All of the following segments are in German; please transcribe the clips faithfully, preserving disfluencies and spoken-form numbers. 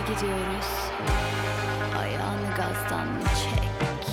gidiyoruz. Ayağını gazdan çek.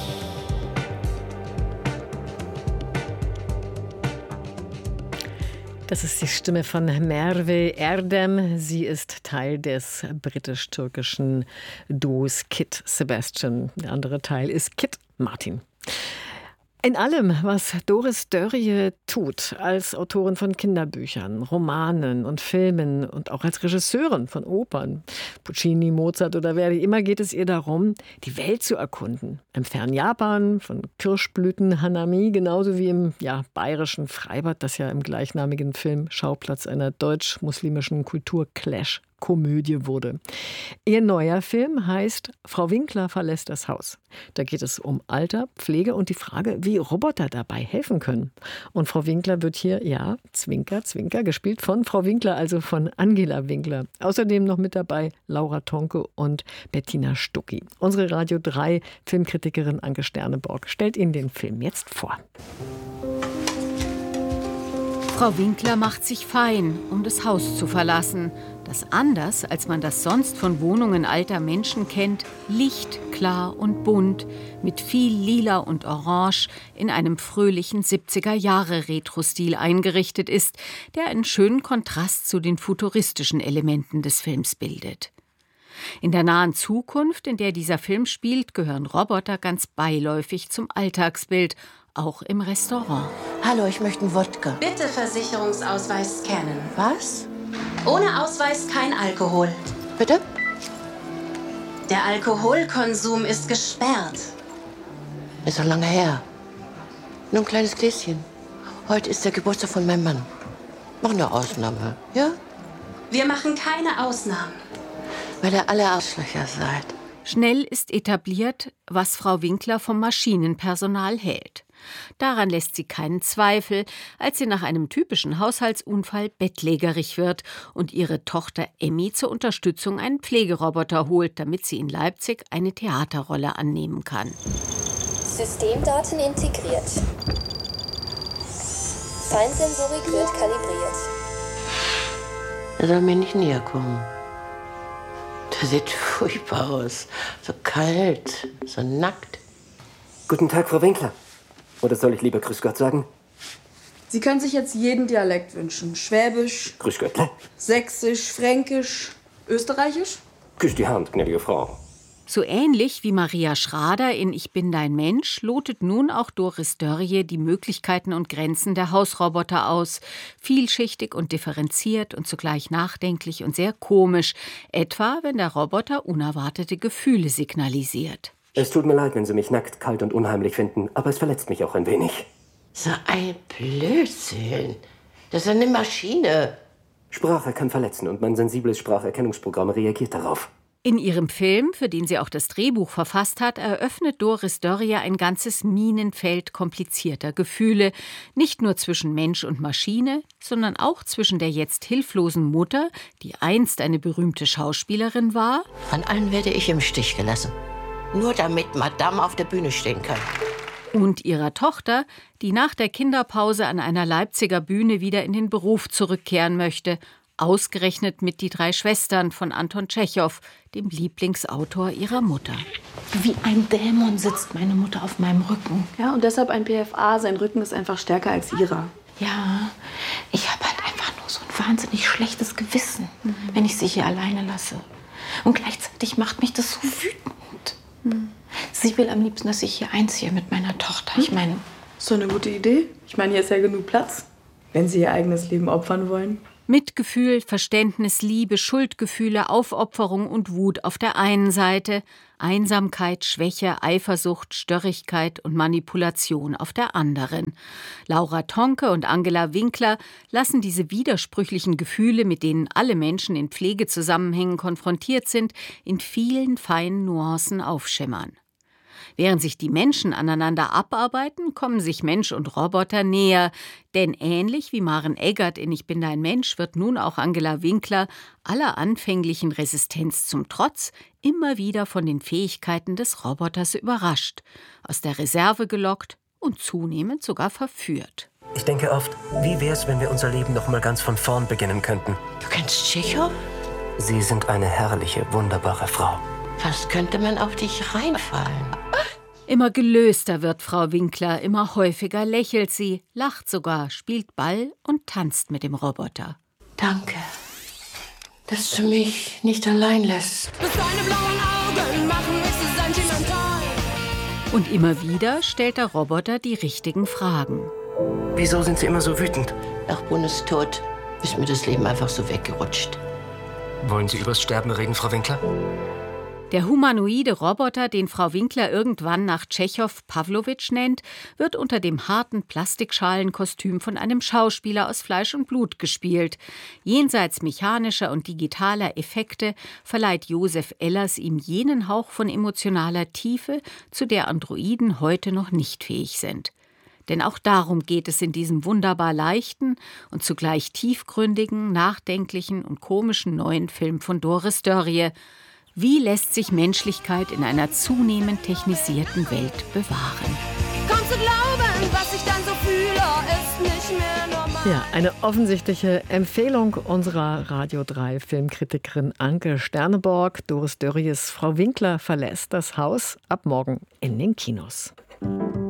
Das ist die Stimme von Merve Erdem. Sie ist Teil des britisch-türkischen Duos Kid Sebastian. Der andere Teil ist Kid Martin. In allem, was Doris Dörrie tut, als Autorin von Kinderbüchern, Romanen und Filmen und auch als Regisseurin von Opern, Puccini, Mozart oder Verdi, immer geht es ihr darum, die Welt zu erkunden. Im fernen Japan, von Kirschblüten Hanami, genauso wie im ja, bayerischen Freibad, das ja im gleichnamigen Film Schauplatz einer deutsch-muslimischen Kulturclash Komödie wurde. Ihr neuer Film heißt Frau Winkler verlässt das Haus. Da geht es um Alter, Pflege und die Frage, wie Roboter dabei helfen können. Und Frau Winkler wird hier, ja, Zwinker, Zwinker, gespielt von Frau Winkler, also von Angela Winkler. Außerdem noch mit dabei Laura Tonke und Bettina Stucki. Unsere Radio drei Filmkritikerin Anke Sterneborg stellt Ihnen den Film jetzt vor. Frau Winkler macht sich fein, um das Haus zu verlassen, das anders, als man das sonst von Wohnungen alter Menschen kennt, lichtklar und bunt, mit viel Lila und Orange in einem fröhlichen siebziger-Jahre-Retro-Stil eingerichtet ist, der einen schönen Kontrast zu den futuristischen Elementen des Films bildet. In der nahen Zukunft, in der dieser Film spielt, gehören Roboter ganz beiläufig zum Alltagsbild, auch im Restaurant. Hallo, ich möchte einen Wodka. Bitte Versicherungsausweis scannen. Was? Ohne Ausweis kein Alkohol. Bitte? Der Alkoholkonsum ist gesperrt. Ist doch lange her. Nur ein kleines Gläschen. Heute ist der Geburtstag von meinem Mann. Mach eine Ausnahme, ja? Wir machen keine Ausnahmen. Weil ihr alle Arschlöcher seid. Schnell ist etabliert, was Frau Winkler vom Maschinenpersonal hält. Daran lässt sie keinen Zweifel, als sie nach einem typischen Haushaltsunfall bettlägerig wird und ihre Tochter Emmy zur Unterstützung einen Pflegeroboter holt, damit sie in Leipzig eine Theaterrolle annehmen kann. Systemdaten integriert. Feinsensorik wird kalibriert. Er soll mir nicht näher kommen. Der sieht furchtbar aus. So kalt, so nackt. Guten Tag, Frau Winkler. Oder soll ich lieber Grüß Gott sagen? Sie können sich jetzt jeden Dialekt wünschen. Schwäbisch, Grüß Göttle. Sächsisch, Fränkisch, Österreichisch. Küss die Hand, gnädige Frau. So ähnlich wie Maria Schrader in Ich bin dein Mensch lotet nun auch Doris Dörrie die Möglichkeiten und Grenzen der Hausroboter aus. Vielschichtig und differenziert und zugleich nachdenklich und sehr komisch. Etwa, wenn der Roboter unerwartete Gefühle signalisiert. Es tut mir leid, wenn Sie mich nackt, kalt und unheimlich finden, aber es verletzt mich auch ein wenig. So ein Blödsinn. Das ist eine Maschine. Sprache kann verletzen und mein sensibles Spracherkennungsprogramm reagiert darauf. In ihrem Film, für den sie auch das Drehbuch verfasst hat, eröffnet Doris Dörrie ein ganzes Minenfeld komplizierter Gefühle. Nicht nur zwischen Mensch und Maschine, sondern auch zwischen der jetzt hilflosen Mutter, die einst eine berühmte Schauspielerin war. Von allen werde ich im Stich gelassen. Nur damit Madame auf der Bühne stehen kann. Und ihrer Tochter, die nach der Kinderpause an einer Leipziger Bühne wieder in den Beruf zurückkehren möchte. Ausgerechnet mit Die drei Schwestern von Anton Tschechow, dem Lieblingsautor ihrer Mutter. Wie ein Dämon sitzt meine Mutter auf meinem Rücken. Ja, und deshalb ein P F A. Sein Rücken ist einfach stärker als ihrer. Ja, ich habe halt einfach nur so ein wahnsinnig schlechtes Gewissen, mhm. wenn ich sie hier alleine lasse. Und gleichzeitig macht mich das so wütend. Mhm. Sie will am liebsten, dass ich hier einziehe mit meiner Tochter. Ich meine... So eine gute Idee. Ich meine, hier ist ja genug Platz, wenn Sie Ihr eigenes Leben opfern wollen. Mitgefühl, Verständnis, Liebe, Schuldgefühle, Aufopferung und Wut auf der einen Seite, Einsamkeit, Schwäche, Eifersucht, Störrigkeit und Manipulation auf der anderen. Laura Tonke und Angela Winkler lassen diese widersprüchlichen Gefühle, mit denen alle Menschen in Pflegezusammenhängen konfrontiert sind, in vielen feinen Nuancen aufschimmern. Während sich die Menschen aneinander abarbeiten, kommen sich Mensch und Roboter näher. Denn ähnlich wie Maren Eggert in Ich bin dein Mensch wird nun auch Angela Winkler aller anfänglichen Resistenz zum Trotz immer wieder von den Fähigkeiten des Roboters überrascht, aus der Reserve gelockt und zunehmend sogar verführt. Ich denke oft, wie wär's, wenn wir unser Leben noch mal ganz von vorn beginnen könnten? Du kennst Tschechow? Sie sind eine herrliche, wunderbare Frau. Fast könnte man auf dich reinfallen. Immer gelöster wird Frau Winkler, immer häufiger lächelt sie, lacht sogar, spielt Ball und tanzt mit dem Roboter. Danke, dass du mich nicht allein lässt. Deine blauen Augen machen mich so sentimental. Und immer wieder stellt der Roboter die richtigen Fragen. Wieso sind Sie immer so wütend? Nach Bundes Tod ist mir das Leben einfach so weggerutscht. Wollen Sie übers Sterben reden, Frau Winkler? Der humanoide Roboter, den Frau Winkler irgendwann nach Tschechow Pawlowitsch nennt, wird unter dem harten Plastikschalenkostüm von einem Schauspieler aus Fleisch und Blut gespielt. Jenseits mechanischer und digitaler Effekte verleiht Josef Ellers ihm jenen Hauch von emotionaler Tiefe, zu der Androiden heute noch nicht fähig sind. Denn auch darum geht es in diesem wunderbar leichten und zugleich tiefgründigen, nachdenklichen und komischen neuen Film von Doris Dörrie. Wie lässt sich Menschlichkeit in einer zunehmend technisierten Welt bewahren? Kaum zu glauben, was ich dann so fühle, ist nicht mehr normal. Ja, eine offensichtliche Empfehlung unserer Radio drei Filmkritikerin Anke Sterneborg. Doris Dörries Frau Winkler verlässt das Haus ab morgen in den Kinos.